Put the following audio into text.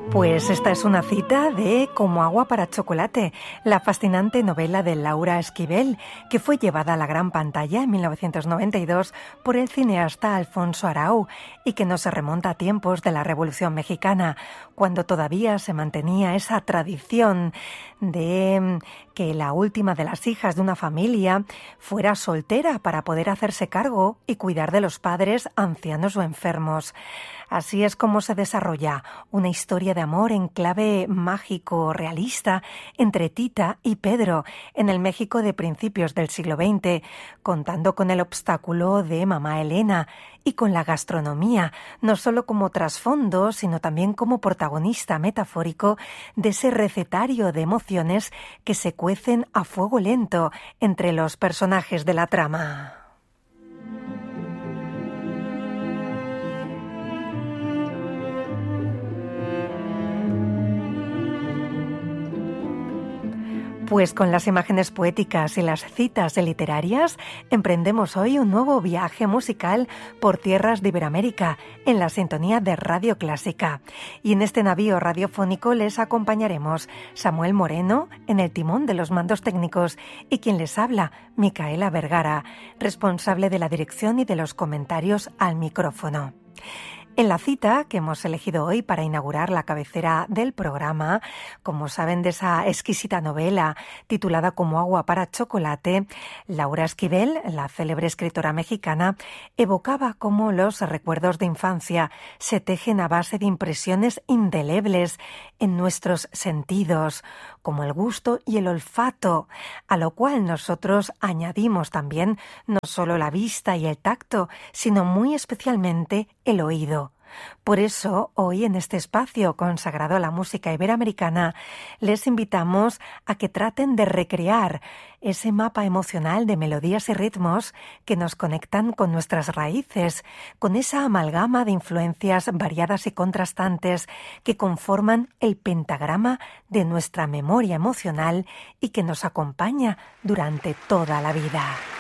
Pues esta es una cita de Como agua para chocolate, la fascinante novela de Laura Esquivel, que fue llevada a la gran pantalla en 1992 por el cineasta Alfonso Arau y que nos remonta a tiempos de la Revolución Mexicana, cuando todavía se mantenía esa tradición de que la última de las hijas de una familia fuera soltera para poder hacerse cargo y cuidar de los padres ancianos o enfermos. Así es como se desarrolla una historia de amor en clave mágico realista entre Tita y Pedro en el México de principios del siglo XX, contando con el obstáculo de mamá Elena y con la gastronomía, no solo como trasfondo, sino también como protagonista metafórico de ese recetario de emociones que se cuecen a fuego lento entre los personajes de la trama. Pues con las imágenes poéticas y las citas literarias emprendemos hoy un nuevo viaje musical por tierras de Iberoamérica en la sintonía de Radio Clásica. Y en este navío radiofónico les acompañaremos Samuel Moreno en el timón de los mandos técnicos y quien les habla, Micaela Vergara, responsable de la dirección y de los comentarios al micrófono. En la cita que hemos elegido hoy para inaugurar la cabecera del programa, como saben, de esa exquisita novela titulada Como agua para chocolate, Laura Esquivel, la célebre escritora mexicana, evocaba cómo los recuerdos de infancia se tejen a base de impresiones indelebles en nuestros sentidos, como el gusto y el olfato, a lo cual nosotros añadimos también no solo la vista y el tacto, sino muy especialmente el oído. Por eso, hoy en este espacio consagrado a la música iberoamericana, les invitamos a que traten de recrear ese mapa emocional de melodías y ritmos que nos conectan con nuestras raíces, con esa amalgama de influencias variadas y contrastantes que conforman el pentagrama de nuestra memoria emocional y que nos acompaña durante toda la vida.